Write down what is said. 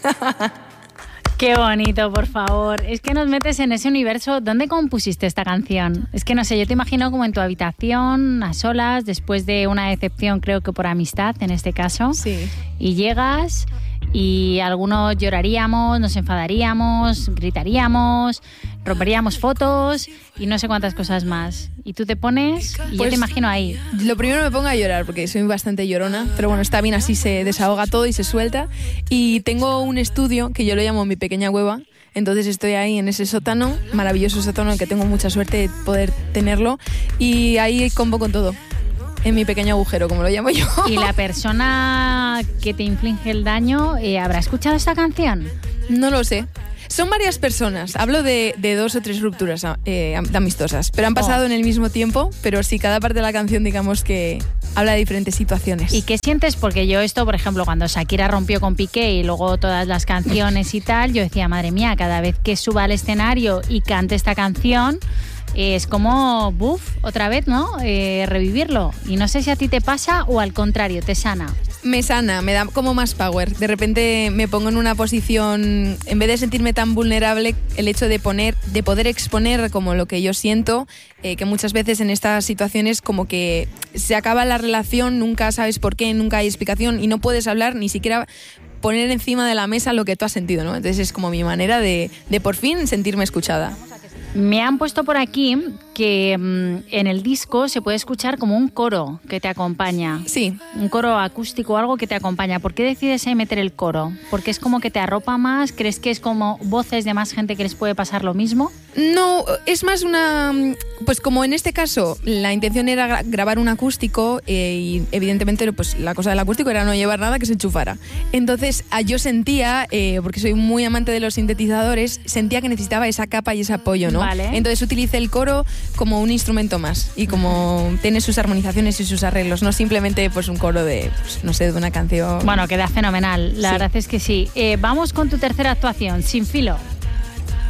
Qué bonito, por favor. Es que nos metes en ese universo. ¿Dónde compusiste esta canción? Es que no sé, yo te imagino como en tu habitación, a solas, después de una decepción, creo que por amistad, en este caso. Sí. Y llegas y algunos lloraríamos, nos enfadaríamos, gritaríamos, romperíamos fotos y no sé cuántas cosas más. Y tú te pones y yo te imagino ahí. Lo primero me pongo a llorar porque soy bastante llorona, pero bueno, está bien, así se desahoga todo y se suelta. Y tengo un estudio que yo lo llamo mi pequeña cueva. Entonces estoy ahí en ese sótano, maravilloso sótano, que tengo mucha suerte de poder tenerlo. Y ahí combo con todo. En mi pequeño agujero, como lo llamo yo. ¿Y la persona que te inflige el daño habrá escuchado esta canción? No lo sé. Son varias personas. Hablo de 2 o 3 rupturas amistosas, pero han pasado en el mismo tiempo, pero sí, cada parte de la canción, digamos que habla de diferentes situaciones. ¿Y qué sientes? Porque yo esto, por ejemplo, cuando Shakira rompió con Piqué y luego todas las canciones y tal, yo decía, madre mía, cada vez que suba al escenario y cante esta canción, es como, otra vez, ¿no? Revivirlo. Y no sé si a ti te pasa o al contrario, te sana. Me sana, me da como más power. De repente me pongo en una posición, en vez de sentirme tan vulnerable, el hecho de poder exponer como lo que yo siento, que muchas veces en estas situaciones como que se acaba la relación, nunca sabes por qué, nunca hay explicación y no puedes hablar ni siquiera poner encima de la mesa lo que tú has sentido, ¿no? Entonces es como mi manera de por fin sentirme escuchada. Me han puesto por aquí que en el disco se puede escuchar como un coro que te acompaña. Sí. Un coro acústico o algo que te acompaña. ¿Por qué decides ahí meter el coro? ¿Porque es como que te arropa más? ¿Crees que es como voces de más gente que les puede pasar lo mismo? No, es más una... Pues como en este caso la intención era grabar un acústico y evidentemente pues la cosa del acústico era no llevar nada que se enchufara. Entonces yo sentía, porque soy muy amante de los sintetizadores, sentía que necesitaba esa capa y ese apoyo, ¿no? Vale. Entonces utilicé el coro como un instrumento más y como tiene sus armonizaciones y sus arreglos, no simplemente pues un coro de, pues, no sé, de una canción. Bueno, queda fenomenal, la verdad es que sí. Vamos con tu tercera actuación, Sin Filo.